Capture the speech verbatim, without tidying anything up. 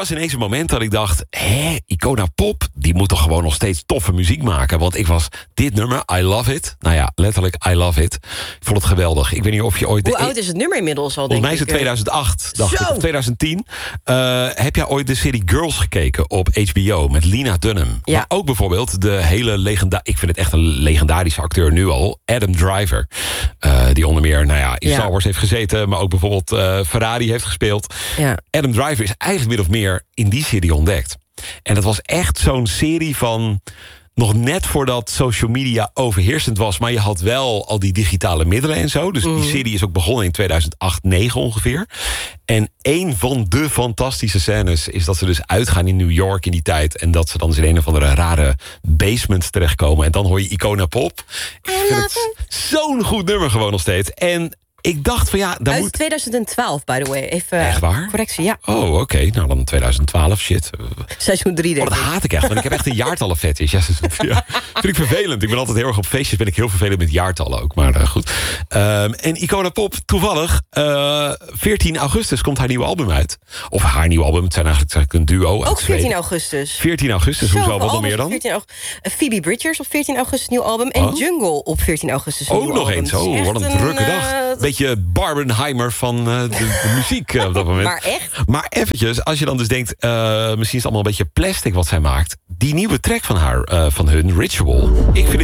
was ineens een moment dat ik dacht... hé, Icona Pop, die moet toch gewoon nog steeds toffe muziek maken. Want ik was dit nummer, I Love It. Nou ja, letterlijk, I Love It. Ik vond het geweldig. Ik weet niet of je ooit... Hoe de... oud is het nummer inmiddels al, denk Volgens mij is het ik? tweeduizend acht, dacht Zo. ik. Of tweeduizend tien. Uh, heb jij ooit de serie Girls gekeken op H B O met Lena Dunham? Ja. Maar ook bijvoorbeeld de hele legenda... Ik vind het echt een legendarische acteur nu al. Adam Driver. Uh, die onder meer nou ja, in Ja. Star Wars heeft gezeten. Maar ook bijvoorbeeld uh, Ferrari heeft gespeeld. Ja. Adam Driver is eigenlijk min of meer in die serie ontdekt. En dat was echt zo'n serie van... nog net voordat social media overheersend was... maar je had wel al die digitale middelen en zo. Dus Mm. die serie is ook begonnen in tweeduizend acht, negen ongeveer. En een van de fantastische scènes... is dat ze dus uitgaan in New York in die tijd... en dat ze dan eens in een of andere rare basement terechtkomen. En dan hoor je Icona Pop. Ik vind het zo'n goed nummer gewoon nog steeds. En... ik dacht van ja... daar Uit moet... tweeduizend twaalf, by the way. Even Echt waar? correctie, ja. Oh, oké. Okay. Nou, dan tweeduizend twaalf, shit. Seizoen drie, denk Oh, dat ik. haat ik echt, want ik heb echt een jaartallenfetish. Ja, ja, vind ik vervelend. Ik ben altijd heel erg op feestjes, ben ik heel vervelend met jaartallen ook. Maar uh, goed. Um, en Icona Pop, toevallig, uh, veertien augustus komt haar nieuwe album uit. Of haar nieuwe album, het zijn eigenlijk, het is eigenlijk een duo. Ook veertien augustus. veertien augustus, Zo, hoezo, wat nog albums meer dan? op veertien augustus. Uh, Phoebe Bridgers op veertien augustus nieuw album. En Oh. Jungle op veertien augustus een Ook nieuw nog album. eens, Het is oh, echt wat een drukke dag. uh, Beetje Barbenheimer van uh, de, de muziek uh, op dat moment. Maar echt? Maar eventjes, als je dan dus denkt... Uh, misschien is het allemaal een beetje plastic wat zij maakt. Die nieuwe track van haar, uh, van hun, Ritual. Ik vind